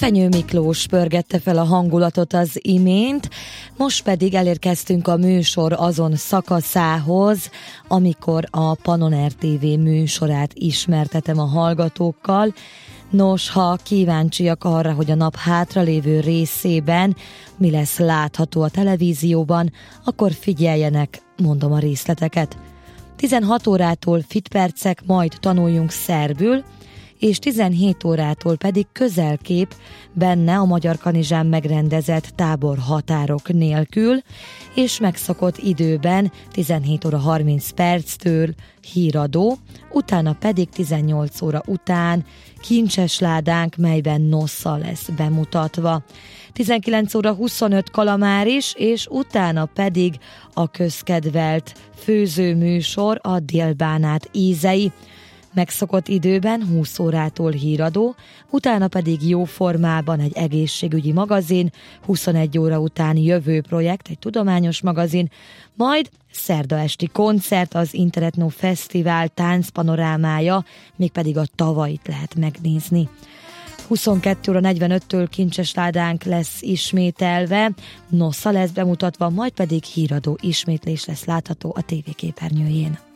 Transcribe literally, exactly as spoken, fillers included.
Fenyő Miklós pörgette fel a hangulatot az imént, most pedig elérkeztünk a műsor azon szakaszához, amikor a Panoner té vé műsorát ismertetem a hallgatókkal. Nos, ha kíváncsiak arra, hogy a nap hátralévő részében mi lesz látható a televízióban, akkor figyeljenek, mondom a részleteket. tizenhat órától Fitpercek, majd tanuljunk szerbül, és tizenhét órától pedig közelkép, benne a Magyar Kanizsán megrendezett tábor határok nélkül, és megszokott időben tizenhét óra harminc perctől híradó, utána pedig tizennyolc óra után kincses ládánk, melyben Nosza lesz bemutatva. tizenkilenc óra huszonöt Kalamáris, és utána pedig a közkedvelt főzőműsor, a Délbánát ízei. Megszokott időben húsz órától híradó, utána pedig jó formában egy egészségügyi magazin, huszonegy óra után Jövő projekt, egy tudományos magazin, majd szerda esti koncert, az Interetno Fesztivál táncpanorámája, mégpedig a Tavait lehet megnézni. huszonkettő óra negyvenöttől kincses ládánk lesz ismételve, Nosza lesz bemutatva, majd pedig híradó ismétlés lesz látható a tévéképernyőjén.